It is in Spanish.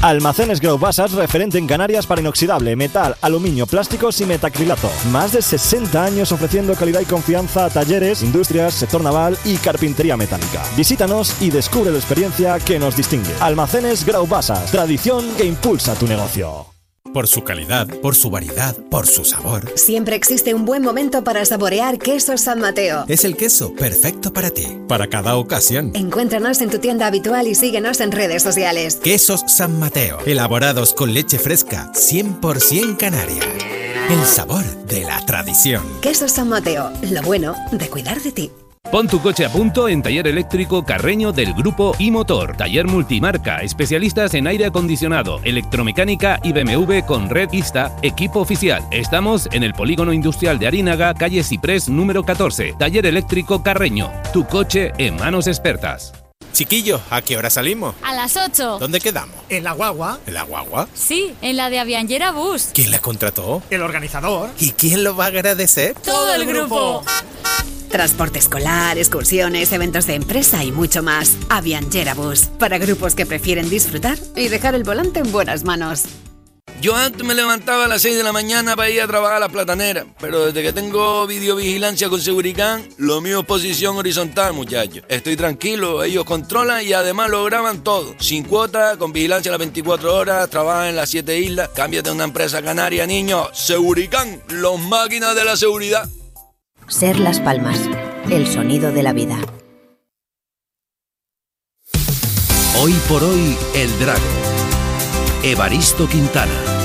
Almacenes Grau Basas, referente en Canarias para inoxidable, metal, aluminio, plásticos y metacrilato. Más de 60 años ofreciendo calidad y confianza a talleres, industrias, sector naval y carpintería metálica. Visítanos y descubre la experiencia que nos distingue. Almacenes Grau Basas, tradición que impulsa tu negocio. Por su calidad, por su variedad, por su sabor. Siempre existe un buen momento para saborear Quesos San Mateo. Es el queso perfecto para ti, para cada ocasión. Encuéntranos en tu tienda habitual y síguenos en redes sociales. Quesos San Mateo, elaborados con leche fresca, 100% canaria. El sabor de la tradición. Quesos San Mateo, lo bueno de cuidar de ti. Pon tu coche a punto en Taller Eléctrico Carreño del Grupo iMotor. Taller multimarca, especialistas en aire acondicionado, electromecánica y BMW con red Ista, equipo oficial. Estamos en el Polígono Industrial de Arínaga, calle Ciprés número 14. Taller Eléctrico Carreño, tu coche en manos expertas. Chiquillo, ¿a qué hora salimos? A las 8. ¿Dónde quedamos? ¿En la guagua? ¿En la guagua? Sí, en la de Avianjera Bus. ¿Quién la contrató? El organizador. ¿Y quién lo va a agradecer? Todo el grupo. Transporte escolar, excursiones, eventos de empresa y mucho más. Avianjera Bus, para grupos que prefieren disfrutar y dejar el volante en buenas manos. Yo antes me levantaba a las 6 de la mañana para ir a trabajar a la platanera, pero desde que tengo videovigilancia con Seguricán, lo mío es posición horizontal, muchachos. Estoy tranquilo, ellos controlan y además lo graban todo. Sin cuota, con vigilancia a las 24 horas, trabajan en las 7 islas. Cámbiate a una empresa canaria, niño. Seguricán, los máquinas de la seguridad. Ser Las Palmas, el sonido de la vida. Hoy por hoy, El Drago. Evaristo Quintana.